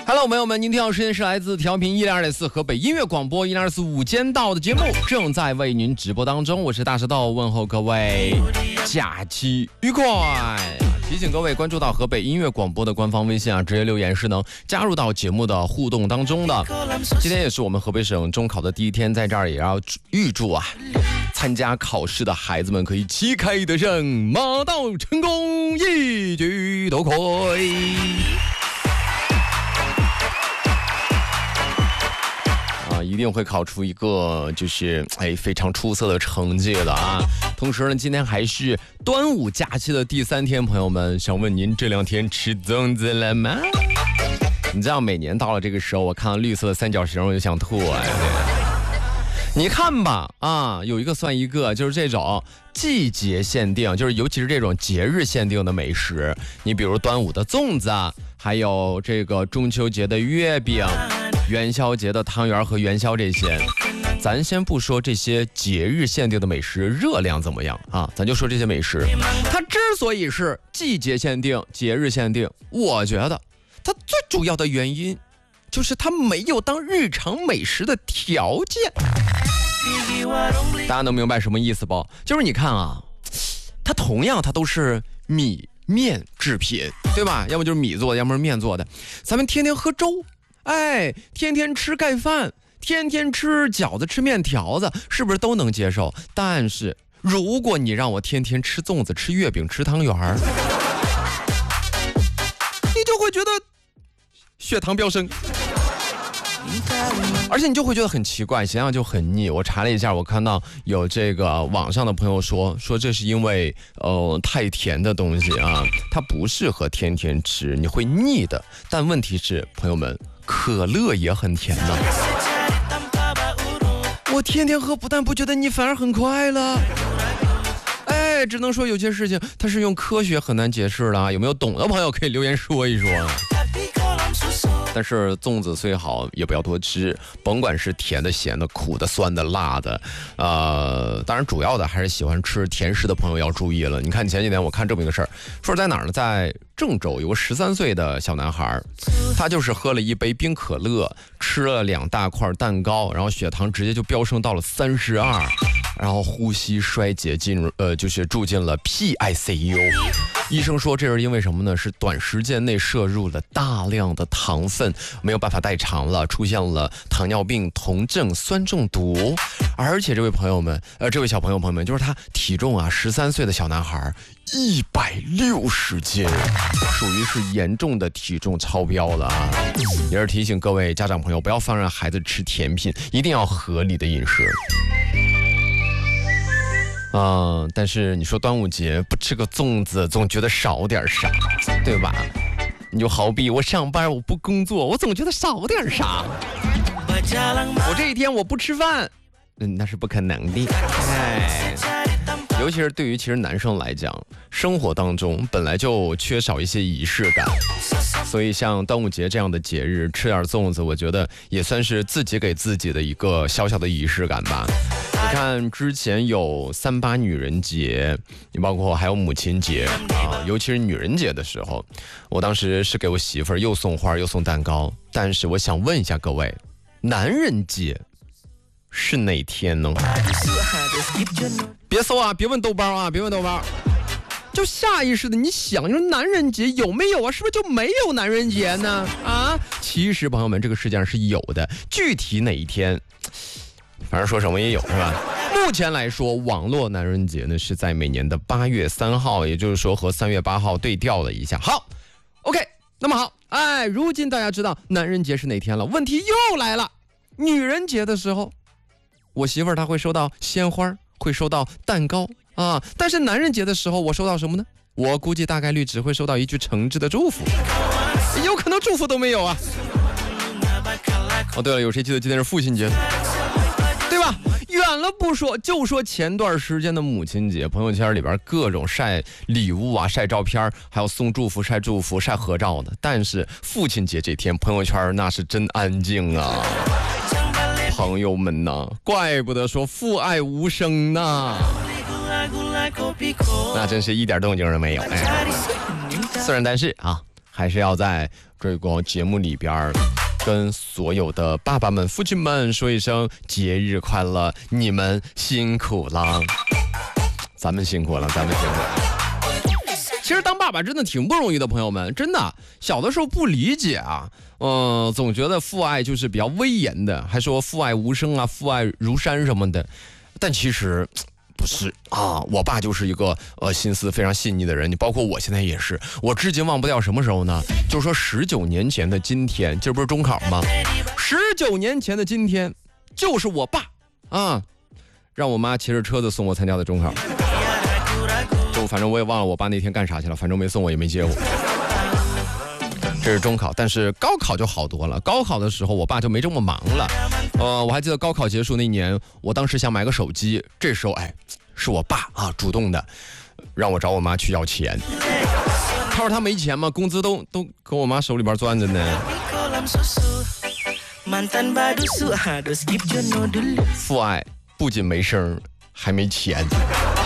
Hello， 朋友们，您听到时间是来自调频102.4河北音乐广播102.4午间到的节目，正在为您直播当中。我是大石头，问候各位假期愉快。提醒各位关注到河北音乐广播的官方微信直接留言是能加入到节目的互动当中的。今天也是我们河北省中考的第一天，在这儿也要预祝参加考试的孩子们可以旗开得胜，马到成功，一举夺魁。一定会考出一个就是非常出色的成绩的啊！同时呢，今天还是端午假期的第3天，朋友们，想问您这2天吃粽子了吗？你知道每年到了这个时候，我看到绿色的三角形我就想吐你看吧有一个算一个，就是这种季节限定，就是尤其是这种节日限定的美食，你比如端午的粽子还有这个中秋节的月饼，元宵节的汤圆和元宵这些，咱先不说这些节日限定的美食热量怎么样咱就说这些美食，它之所以是季节限定、节日限定，我觉得它最主要的原因就是它没有当日常美食的条件。大家能明白什么意思不？就是你看它同样它都是米面制品，对吧？要么就是米做的，要么是面做的。咱们天天喝粥，天天吃盖饭，天天吃饺子，吃面条子，是不是都能接受？但是如果你让我天天吃粽子，吃月饼，吃汤圆你就会觉得血糖飙升，而且你就会觉得很奇怪，想想就很腻。我查了一下，我看到有这个网上的朋友说这是因为太甜的东西它不适合天天吃，你会腻的。但问题是，朋友们，可乐也很甜的，我天天喝不但不觉得腻，反而很快乐。只能说有些事情它是用科学很难解释的有没有懂的朋友可以留言说一说但是粽子虽好也不要多吃，甭管是甜的、咸的、苦的、酸的、辣的，当然主要的还是喜欢吃甜食的朋友要注意了。你看前几天我看这么一个事儿，说在哪儿呢？在郑州有个13岁的小男孩，他就是喝了一杯冰可乐，吃了2大块蛋糕，然后血糖直接就飙升到了32，然后呼吸衰竭就是住进了 PICU。医生说这是因为什么呢？是短时间内摄入了大量的糖分，没有办法代偿了，出现了糖尿病、酮症、酸中毒。而且这位小朋友朋友们，就是他体重13岁的小男孩160斤，属于是严重的体重超标了也是提醒各位家长朋友，不要放任孩子吃甜品，一定要合理的饮食。但是你说端午节不吃个粽子，总觉得少点啥，对吧？你就好比我上班我不工作，我总觉得少点啥。我这一天我不吃饭，那是不可能的。尤其是对于其实男生来讲，生活当中本来就缺少一些仪式感，所以像端午节这样的节日，吃点粽子，我觉得也算是自己给自己的一个小小的仪式感吧。你看之前有38女人节，你包括还有母亲节尤其是女人节的时候，我当时是给我媳妇儿又送花又送蛋糕。但是我想问一下各位，男人节是哪天呢？别搜别问豆包别问豆包，就下意识的你想，就是男人节有没有是不是就没有男人节呢？其实朋友们，这个世界上是有的，具体哪一天反正说什么也有，是吧？目前来说，网络男人节呢是在每年的8月3号，也就是说和3月8号对调了一下。好 ，OK， 那么好，如今大家知道男人节是哪天了？问题又来了，女人节的时候，我媳妇儿她会收到鲜花，会收到蛋糕但是男人节的时候，我收到什么呢？我估计大概率只会收到一句诚挚的祝福，有可能祝福都没有对了，有谁记得今天是父亲节？对吧？远了不说，就说前段时间的母亲节，朋友圈里边各种晒礼物晒照片，还有送祝福、晒祝福、晒合照的。但是父亲节这天，朋友圈那是真安静朋友们怪不得说父爱无声那真是一点动静都没有。虽然但是还是要在这个节目里边跟所有的爸爸们、父亲们说一声节日快乐，你们辛苦了，咱们辛苦了。其实当爸爸真的挺不容易的，朋友们，真的。小的时候不理解啊，总觉得父爱就是比较威严的，还说父爱无声啊，父爱如山什么的。但其实不是啊，我爸就是一个心思非常细腻的人，你包括我现在也是，我至今忘不掉什么时候呢？就是说19年前的今天，这不是中考吗？19年前的今天，就是我爸啊，让我妈骑着车子送我参加的中考。反正我也忘了我爸那天干啥去了，反正没送我也没接我。这是中考，但是高考就好多了。高考的时候我爸就没这么忙了。我还记得高考结束那年，我当时想买个手机，这时候是我爸啊主动的让我找我妈去要钱。他说他没钱嘛，工资都搁我妈手里边攥着呢。父爱不仅没声，还没钱。